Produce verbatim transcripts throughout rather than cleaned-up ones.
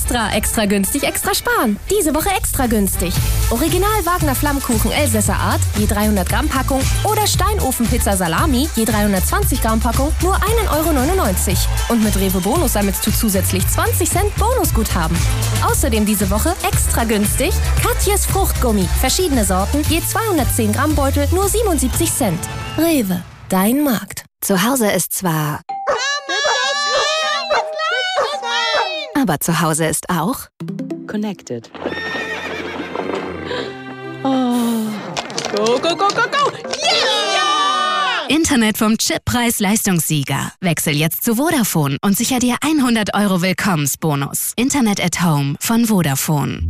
Extra, extra günstig, extra sparen. Diese Woche extra günstig. Original Wagner Flammkuchen Elsässer Art, je dreihundert Gramm Packung oder Steinofenpizza Salami, je dreihundertzwanzig Gramm Packung, nur ein Euro neunundneunzig. Und mit Rewe Bonus sammelst du zusätzlich zwanzig Cent Bonusguthaben. Außerdem diese Woche extra günstig Katjes Fruchtgummi. Verschiedene Sorten, je zweihundertzehn Gramm Beutel, nur siebenundsiebzig Cent. Rewe, dein Markt. Zu Hause ist zwar... Aber zu Hause ist auch... Connected. Oh. Go, go, go, go, go! Yeah! Internet vom Chip-Preis-Leistungssieger. Wechsel jetzt zu Vodafone und sicher dir hundert Euro Willkommensbonus. Internet at Home von Vodafone.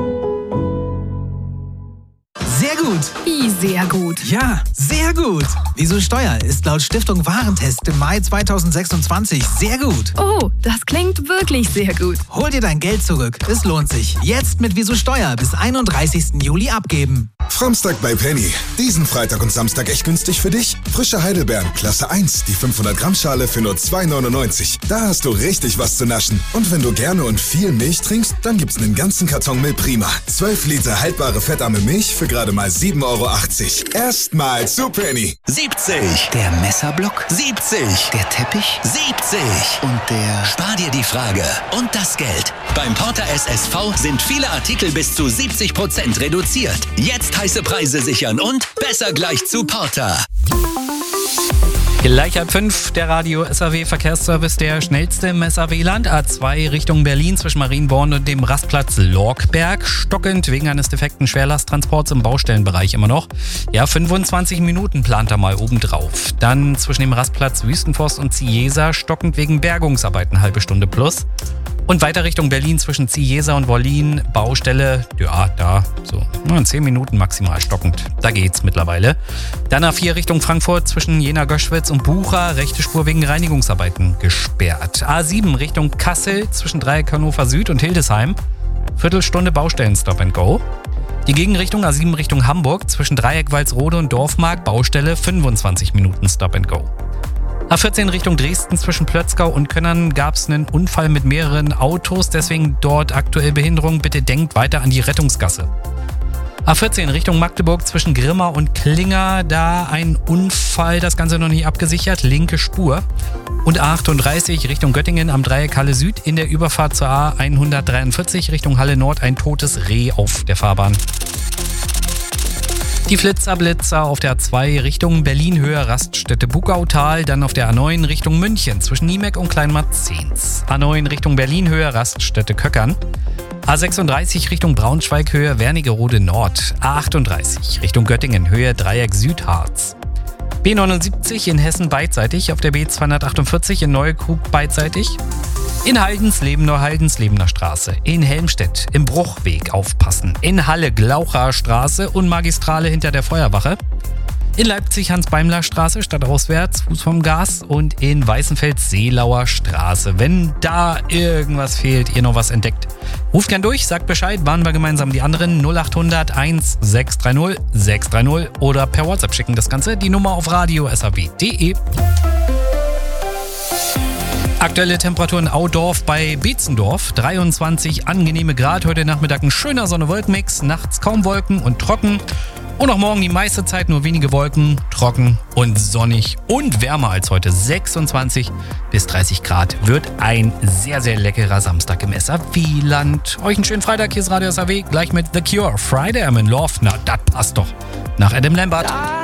Sehr gut. Wie sehr gut? Ja, sehr gut. Wieso Steuer ist laut Stiftung Warentest im Mai zweitausendsechsundzwanzig sehr gut. Oh, das klingt wirklich sehr gut. Hol dir dein Geld zurück. Es lohnt sich. Jetzt mit Wieso Steuer bis einunddreißigsten Juli abgeben. Framstag bei Penny. Diesen Freitag und Samstag echt günstig für dich? Frische Heidelbeeren, Klasse eins, die fünfhundert Gramm Schale für nur zwei neunundneunzig. Da hast du richtig was zu naschen. Und wenn du gerne und viel Milch trinkst, dann gibt's einen ganzen Karton Milch Prima. zwölf Liter haltbare fettarme Milch für gerade mal sieben Euro achtzig. Erstmal zu Penny. siebzig. Der Messerblock. siebzig. Der Teppich. siebzig. Und der... Spar dir die Frage und das Geld. Beim Porter S S V sind viele Artikel bis zu siebzig Prozent reduziert. Jetzt heiße Preise sichern und besser gleich zu Porter. Gleich halb fünf, der Radio S A W Verkehrsservice, der schnellste im S A W-Land. A zwei Richtung Berlin zwischen Marienborn und dem Rastplatz Lorkberg. Stockend wegen eines defekten Schwerlasttransports im Baustellenbereich immer noch. Ja, fünfundzwanzig Minuten plant er mal obendrauf. Dann zwischen dem Rastplatz Wüstenforst und Ciesa stockend wegen Bergungsarbeiten halbe Stunde plus. Und weiter Richtung Berlin zwischen Ciesa und Wollin, Baustelle, ja, da so in zehn Minuten maximal stockend. Da geht's mittlerweile. Dann A vier Richtung Frankfurt zwischen Jena-Göschwitz und Bucha, rechte Spur wegen Reinigungsarbeiten gesperrt. A sieben Richtung Kassel zwischen Dreieck Hannover Süd und Hildesheim, Viertelstunde Baustellen Stop and Go. Die Gegenrichtung A sieben Richtung Hamburg zwischen Dreieck Walsrode und Dorfmark, Baustelle fünfundzwanzig Minuten Stop and Go. A vierzehn Richtung Dresden zwischen Plötzgau und Könnern gab es einen Unfall mit mehreren Autos, deswegen dort aktuell Behinderung. Bitte denkt weiter an die Rettungsgasse. A vierzehn Richtung Magdeburg zwischen Grimma und Klinger, da ein Unfall, das Ganze noch nicht abgesichert, linke Spur. Und A achtunddreißig Richtung Göttingen am Dreieck Halle Süd in der Überfahrt zur A hundertdreiundvierzig Richtung Halle Nord ein totes Reh auf der Fahrbahn. Die Flitzerblitzer auf der A zwei Richtung Berlin-Höhe Raststätte Bugautal, dann auf der A neun Richtung München zwischen Niemeck und Kleinmarzens. A neun Richtung Berlin-Höhe Raststätte Köckern. A sechsunddreißig Richtung Braunschweig-Höhe Wernigerode Nord. A achtunddreißig Richtung Göttingen Höhe Dreieck Südharz. B neunundsiebzig in Hessen beidseitig, auf der B zweihundertachtundvierzig in Neukrug beidseitig. In Haldensleben, Neuhaldenslebener Straße. In Helmstedt im Bruchweg aufpassen. In Halle Glaucher Straße und Magistrale hinter der Feuerwache. In Leipzig Hans-Beimler Straße, stadtauswärts, Fuß vom Gas. Und in Weißenfels Seelauer Straße. Wenn da irgendwas fehlt, ihr noch was entdeckt, ruft gern durch, sagt Bescheid, warnen wir gemeinsam die anderen. null achthundert eins sechs drei null sechs drei null oder per WhatsApp schicken das Ganze. Die Nummer auf radio s a w punkt de. Aktuelle Temperaturen Audorf bei Beetzendorf, dreiundzwanzig angenehme Grad. Heute Nachmittag ein schöner Sonne-Wolken-Mix, nachts kaum Wolken und trocken. Und auch morgen die meiste Zeit nur wenige Wolken, trocken und sonnig und wärmer als heute. sechsundzwanzig bis dreißig Grad wird ein sehr, sehr leckerer Samstag im S A W-Land. Euch einen schönen Freitag, hier ist Radio S A W, gleich mit The Cure. Friday I'm in Love, na das passt doch. Nach Adam Lambert.